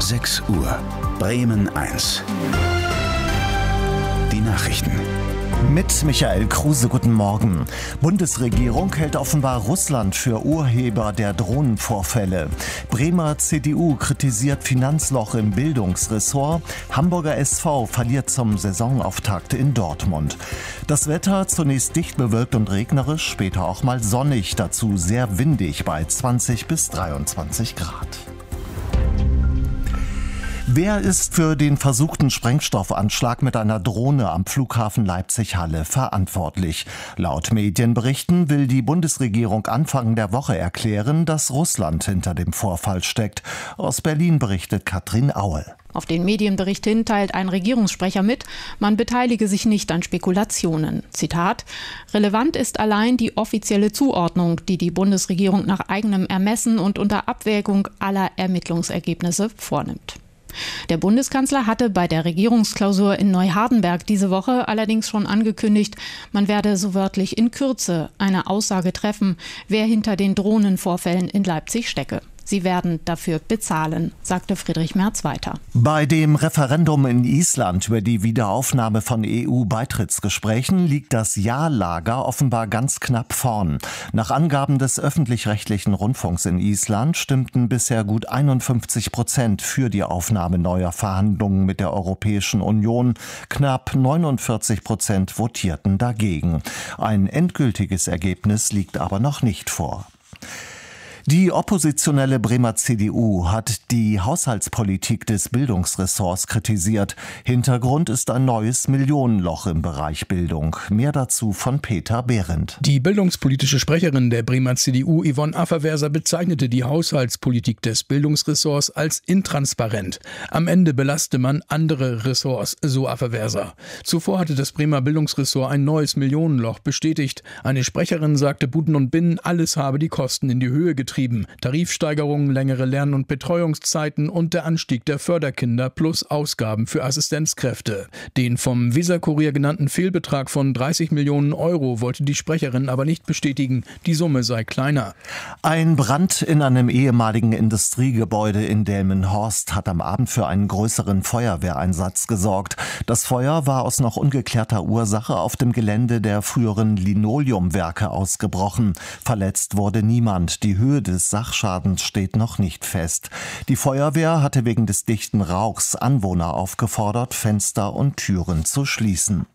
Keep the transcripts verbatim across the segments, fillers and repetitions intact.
sechs Uhr. Bremen eins. Die Nachrichten. Mit Michael Kruse, guten Morgen. Bundesregierung hält offenbar Russland für Urheber der Drohnenvorfälle. Bremer C D U kritisiert Finanzloch im Bildungsressort. Hamburger S V verliert zum Saisonauftakt in Dortmund. Das Wetter zunächst dicht bewölkt und regnerisch, später auch mal sonnig, dazu sehr windig bei zwanzig bis dreiundzwanzig Grad. Wer ist für den versuchten Sprengstoffanschlag mit einer Drohne am Flughafen Leipzig-Halle verantwortlich? Laut Medienberichten will die Bundesregierung Anfang der Woche erklären, dass Russland hinter dem Vorfall steckt. Aus Berlin berichtet Katrin Aue. Auf den Medienbericht hin teilt ein Regierungssprecher mit, man beteilige sich nicht an Spekulationen. Zitat: Relevant ist allein die offizielle Zuordnung, die die Bundesregierung nach eigenem Ermessen und unter Abwägung aller Ermittlungsergebnisse vornimmt. Der Bundeskanzler hatte bei der Regierungsklausur in Neuhardenberg diese Woche allerdings schon angekündigt, man werde so wörtlich in Kürze eine Aussage treffen, wer hinter den Drohnenvorfällen in Leipzig stecke. Sie werden dafür bezahlen, sagte Friedrich Merz weiter. Bei dem Referendum in Island über die Wiederaufnahme von E U-Beitrittsgesprächen liegt das Ja-Lager offenbar ganz knapp vorn. Nach Angaben des öffentlich-rechtlichen Rundfunks in Island stimmten bisher gut einundfünfzig Prozent für die Aufnahme neuer Verhandlungen mit der Europäischen Union. Knapp neunundvierzig Prozent votierten dagegen. Ein endgültiges Ergebnis liegt aber noch nicht vor. Die oppositionelle Bremer C D U hat die Haushaltspolitik des Bildungsressorts kritisiert. Hintergrund ist ein neues Millionenloch im Bereich Bildung. Mehr dazu von Peter Behrendt. Die bildungspolitische Sprecherin der Bremer C D U, Yvonne Afferwerser, bezeichnete die Haushaltspolitik des Bildungsressorts als intransparent. Am Ende belaste man andere Ressorts, so Afferwerser. Zuvor hatte das Bremer Bildungsressort ein neues Millionenloch bestätigt. Eine Sprecherin sagte, Buden und Binnen, alles habe die Kosten in die Höhe getrieben. Tarifsteigerungen, längere Lern- und Betreuungszeiten und der Anstieg der Förderkinder plus Ausgaben für Assistenzkräfte. Den vom Weser-Kurier genannten Fehlbetrag von dreißig Millionen Euro wollte die Sprecherin aber nicht bestätigen. Die Summe sei kleiner. Ein Brand in einem ehemaligen Industriegebäude in Delmenhorst hat am Abend für einen größeren Feuerwehreinsatz gesorgt. Das Feuer war aus noch ungeklärter Ursache auf dem Gelände der früheren Linoleumwerke ausgebrochen. Verletzt wurde niemand. Die Höhe des Sachschadens steht noch nicht fest. Die Feuerwehr hatte wegen des dichten Rauchs Anwohner aufgefordert, Fenster und Türen zu schließen.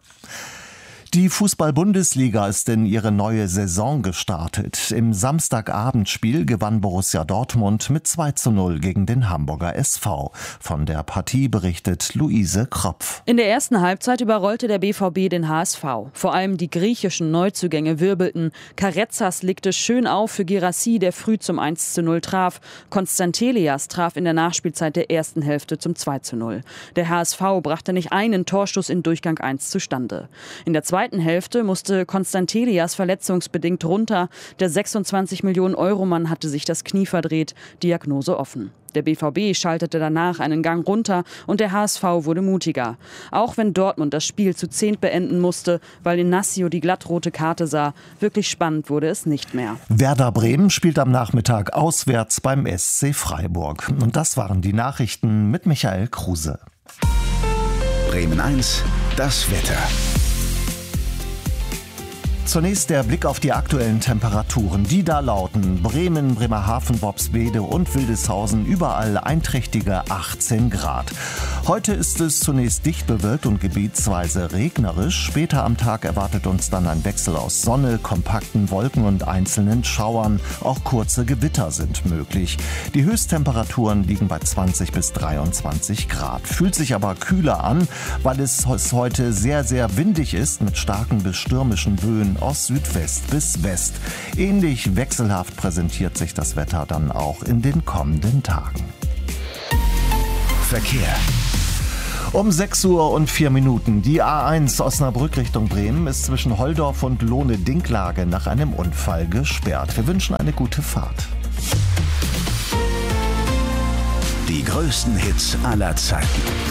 Die Fußball-Bundesliga ist in ihre neue Saison gestartet. Im Samstagabendspiel gewann Borussia Dortmund mit zwei zu null gegen den Hamburger S V. Von der Partie berichtet Luise Kropf. In der ersten Halbzeit überrollte der B V B den H S V. Vor allem die griechischen Neuzugänge wirbelten. Karezas legte schön auf für Girassi, der früh zum eins zu null traf. Konstantelias traf in der Nachspielzeit der ersten Hälfte zum zwei zu null. Der H S V brachte nicht einen Torschuss in Durchgang eins zustande. In der zweiten Hälfte musste Konstantelias verletzungsbedingt runter. Der sechsundzwanzig Millionen Euro Mann hatte sich das Knie verdreht. Diagnose offen. Der B V B schaltete danach einen Gang runter und der H S V wurde mutiger. Auch wenn Dortmund das Spiel zu zehnt beenden musste, weil Inacio die glattrote Karte sah, wirklich spannend wurde es nicht mehr. Werder Bremen spielt am Nachmittag auswärts beim S C Freiburg. Und das waren die Nachrichten mit Michael Kruse. Bremen eins, das Wetter. Zunächst der Blick auf die aktuellen Temperaturen. Die da lauten: Bremen, Bremerhaven, Worpswede und Wildeshausen, überall einträchtige achtzehn Grad. Heute ist es zunächst dicht bewölkt und gebietsweise regnerisch. Später am Tag erwartet uns dann ein Wechsel aus Sonne, kompakten Wolken und einzelnen Schauern. Auch kurze Gewitter sind möglich. Die Höchsttemperaturen liegen bei zwanzig bis dreiundzwanzig Grad. Fühlt sich aber kühler an, weil es heute sehr, sehr windig ist mit starken bis stürmischen Böen aus Südwest bis West. Ähnlich wechselhaft präsentiert sich das Wetter dann auch in den kommenden Tagen. Verkehr. Um sechs Uhr und vier Minuten. Die A eins Osnabrück Richtung Bremen ist zwischen Holdorf und Lohne-Dinklage nach einem Unfall gesperrt. Wir wünschen eine gute Fahrt. Die größten Hits aller Zeiten.